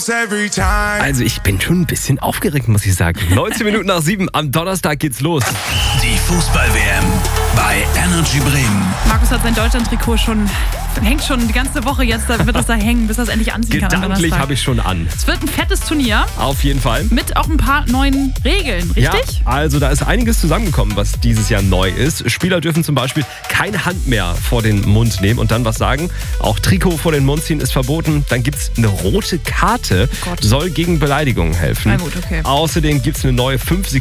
Also ich bin schon ein bisschen aufgeregt, muss ich sagen. 19 Minuten nach 7 am Donnerstag geht's los. Die Fußball-WM bei Energy Bremen. Markus hat sein Deutschland-Trikot hängt schon die ganze Woche jetzt, da wird es da hängen, bis er es endlich anziehen kann. Gedanklich habe ich schon an. Es wird ein fettes Turnier. Auf jeden Fall. Mit auch ein paar neuen Regeln, richtig? Ja, also da ist einiges zusammengekommen, was dieses Jahr neu ist. Spieler dürfen zum Beispiel keine Hand mehr vor den Mund nehmen und dann was sagen. Auch Trikot vor den Mund ziehen ist verboten. Dann gibt es eine rote Karte, soll gegen Beleidigungen helfen. Na gut, okay. Außerdem gibt es eine neue 5